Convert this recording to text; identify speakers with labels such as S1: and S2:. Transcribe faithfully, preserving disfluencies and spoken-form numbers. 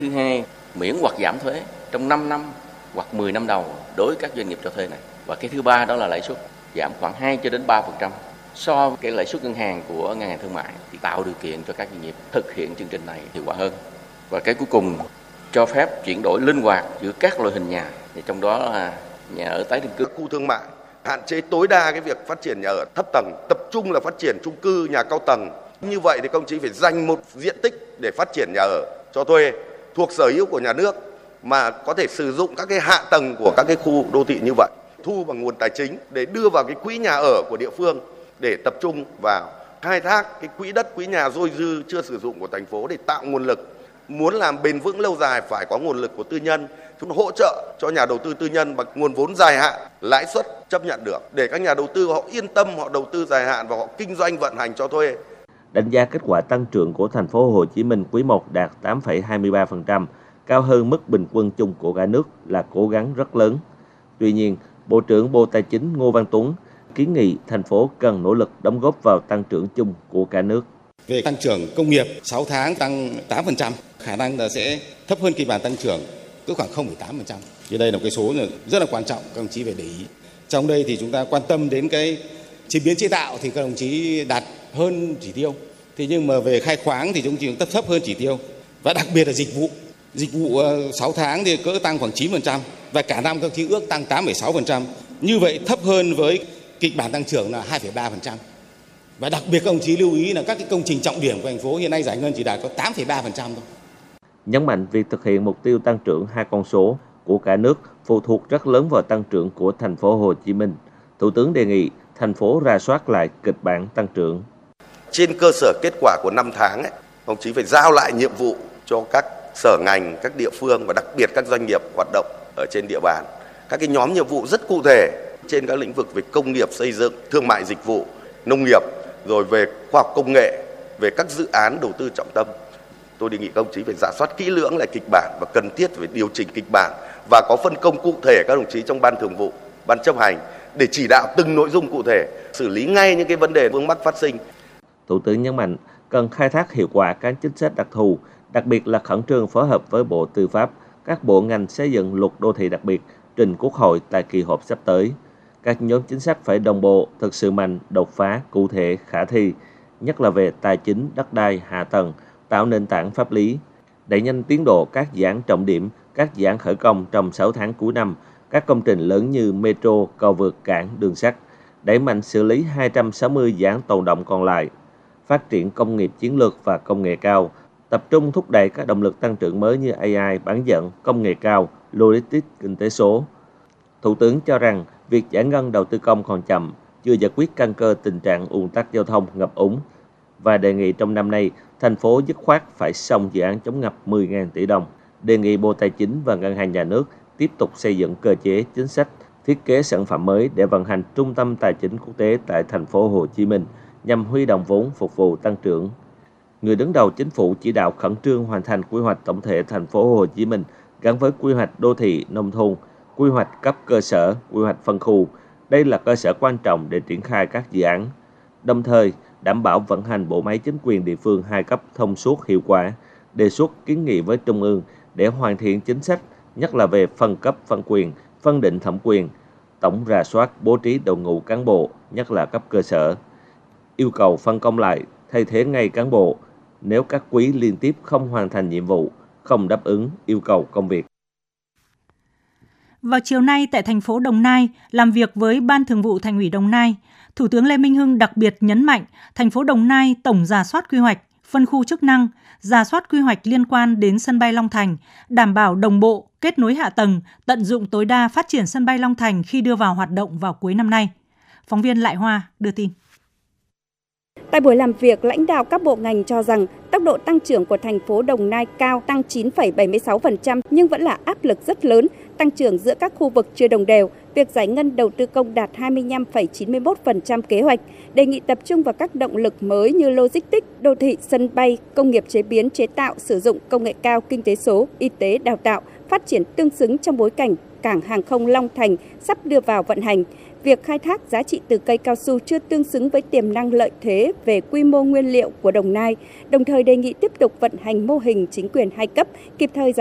S1: Thứ hai, miễn hoặc giảm thuế trong năm năm hoặc mười năm đầu đối với các doanh nghiệp cho thuê này. Và cái thứ ba đó là lãi suất giảm khoảng hai cho đến ba phần trăm so với cái lãi suất ngân hàng của ngân hàng thương mại, thì tạo điều kiện cho các doanh nghiệp thực hiện chương trình này hiệu quả hơn. Và cái cuối cùng, cho phép chuyển đổi linh hoạt giữa các loại hình nhà, thì trong đó là nhà ở tái định cư,
S2: khu thương mại, hạn chế tối đa cái việc phát triển nhà ở thấp tầng, tập trung là phát triển chung cư, nhà cao tầng. Như vậy thì công chí phải dành một diện tích để phát triển nhà ở cho thuê thuộc sở hữu của nhà nước, mà có thể sử dụng các cái hạ tầng của các cái khu đô thị như vậy, thu bằng nguồn tài chính để đưa vào cái quỹ nhà ở của địa phương, để tập trung vào khai thác cái quỹ đất, quỹ nhà dôi dư chưa sử dụng của thành phố để tạo nguồn lực. Muốn làm bền vững lâu dài phải có nguồn lực của tư nhân, chúng hỗ trợ cho nhà đầu tư tư nhân bằng nguồn vốn dài hạn, lãi suất chấp nhận được, để các nhà đầu tư họ yên tâm, họ đầu tư dài hạn và họ kinh doanh vận hành cho thuê.
S3: Đánh giá kết quả tăng trưởng của thành phố Hồ Chí Minh quý một đạt tám phẩy hai mươi ba phần trăm, cao hơn mức bình quân chung của cả nước là cố gắng rất lớn. Tuy nhiên, Bộ trưởng Bộ Tài chính Ngô Văn Tuấn kiến nghị thành phố cần nỗ lực đóng góp vào tăng trưởng chung của cả nước.
S4: Về tăng trưởng công nghiệp, sáu tháng tăng tám phần trăm, khả năng là sẽ thấp hơn kịch bản tăng trưởng cứ khoảng không phẩy tám phần trăm. Thì đây là một cái số rất là quan trọng, các đồng chí phải để ý. Trong đây thì chúng ta quan tâm đến cái chế biến chế tạo thì các đồng chí đạt hơn chỉ tiêu. Thế nhưng mà về khai khoáng thì chúng ta thấp thấp hơn chỉ tiêu. Và đặc biệt là dịch vụ. Dịch vụ sáu tháng thì cỡ tăng khoảng chín phần trăm và cả năm các đồng chí ước tăng tám phẩy sáu phần trăm. Như vậy thấp hơn với kịch bản tăng trưởng là hai phẩy ba phần trăm. Và đặc biệt các đồng chí lưu ý là các cái công trình trọng điểm của thành phố hiện nay giải ngân chỉ đạt có tám phẩy ba phần trăm thôi.
S3: Nhấn mạnh việc thực hiện mục tiêu tăng trưởng hai con số của cả nước phụ thuộc rất lớn vào tăng trưởng của thành phố Hồ Chí Minh. Thủ tướng đề nghị thành phố rà soát lại kịch bản tăng trưởng.
S2: Trên cơ sở kết quả của năm tháng, ấy, đồng chí phải giao lại nhiệm vụ cho các sở ngành, các địa phương và đặc biệt các doanh nghiệp hoạt động ở trên địa bàn. Các cái nhóm nhiệm vụ rất cụ thể trên các lĩnh vực về công nghiệp, xây dựng, thương mại dịch vụ, nông nghiệp, rồi về khoa học công nghệ, về các dự án đầu tư trọng tâm. Tôi đề nghị các đồng chí phải rà soát kỹ lưỡng lại kịch bản và cần thiết phải điều chỉnh kịch bản và có phân công cụ thể các đồng chí trong ban thường vụ, ban chấp hành để chỉ đạo từng nội dung cụ thể, xử lý ngay những cái vấn đề vướng mắc phát sinh.
S3: Thủ tướng nhấn mạnh cần khai thác hiệu quả các chính sách đặc thù, đặc biệt là khẩn trương phối hợp với Bộ Tư pháp, các bộ ngành xây dựng luật đô thị đặc biệt trình Quốc hội tại kỳ họp sắp tới. Các nhóm chính sách phải đồng bộ, thực sự mạnh, đột phá, cụ thể, khả thi, nhất là về tài chính, đất đai, hạ tầng, tạo nền tảng pháp lý, đẩy nhanh tiến độ các dự án trọng điểm, các dự án khởi công trong sáu tháng cuối năm, các công trình lớn như metro, cầu vượt, cảng, đường sắt, đẩy mạnh xử lý hai trăm sáu mươi dự án tồn động còn lại, phát triển công nghiệp chiến lược và công nghệ cao, tập trung thúc đẩy các động lực tăng trưởng mới như a i, bán dẫn, công nghệ cao, logistics, kinh tế số. Thủ tướng cho rằng việc giải ngân đầu tư công còn chậm, chưa giải quyết căn cơ tình trạng ùn tắc giao thông, ngập úng và đề nghị trong năm nay thành phố dứt khoát phải xong dự án chống ngập mười nghìn tỷ đồng. Đề nghị Bộ Tài chính và Ngân hàng Nhà nước tiếp tục xây dựng cơ chế, chính sách, thiết kế sản phẩm mới để vận hành trung tâm tài chính quốc tế tại thành phố Hồ Chí Minh nhằm huy động vốn phục vụ tăng trưởng. Người đứng đầu chính phủ chỉ đạo khẩn trương hoàn thành quy hoạch tổng thể thành phố Hồ Chí Minh gắn với quy hoạch đô thị nông thôn, quy hoạch cấp cơ sở, quy hoạch phân khu. Đây là cơ sở quan trọng để triển khai các dự án. Đồng thời, đảm bảo vận hành bộ máy chính quyền địa phương hai cấp thông suốt hiệu quả, đề xuất kiến nghị với Trung ương để hoàn thiện chính sách, nhất là về phân cấp phân quyền, phân định thẩm quyền, tổng rà soát bố trí đội ngũ cán bộ, nhất là cấp cơ sở. Yêu cầu phân công lại, thay thế ngay cán bộ nếu các quý liên tiếp không hoàn thành nhiệm vụ, không đáp ứng yêu cầu công việc.
S5: Vào chiều nay tại thành phố Đồng Nai, làm việc với Ban Thường vụ Thành ủy Đồng Nai, Thủ tướng Lê Minh Hưng đặc biệt nhấn mạnh thành phố Đồng Nai tổng rà soát quy hoạch, phân khu chức năng, rà soát quy hoạch liên quan đến sân bay Long Thành, đảm bảo đồng bộ, kết nối hạ tầng, tận dụng tối đa phát triển sân bay Long Thành khi đưa vào hoạt động vào cuối năm nay. Phóng viên Lại Hoa đưa tin.
S6: Tại buổi làm việc, lãnh đạo các bộ ngành cho rằng tốc độ tăng trưởng của thành phố Đồng Nai cao, tăng chín phẩy bảy mươi sáu phần trăm nhưng vẫn là áp lực rất lớn, tăng trưởng giữa các khu vực chưa đồng đều. Việc giải ngân đầu tư công đạt hai mươi lăm phẩy chín mươi mốt phần trăm kế hoạch, đề nghị tập trung vào các động lực mới như logistics, đô thị, sân bay, công nghiệp chế biến, chế tạo, sử dụng công nghệ cao, kinh tế số, y tế, đào tạo, phát triển tương xứng trong bối cảnh cảng hàng không Long Thành sắp đưa vào vận hành. việc khai thác giá trị từ cây cao su chưa tương xứng với tiềm năng lợi thế về quy mô nguyên liệu của Đồng Nai, đồng thời đề nghị tiếp tục vận hành mô hình chính quyền hai cấp, kịp thời